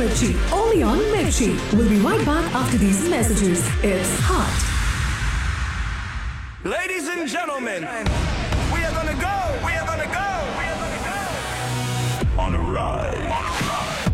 Mirchi. Only on Mirchi. We'll be right back after these messages. It's hot. Ladies and gentlemen, we are gonna go.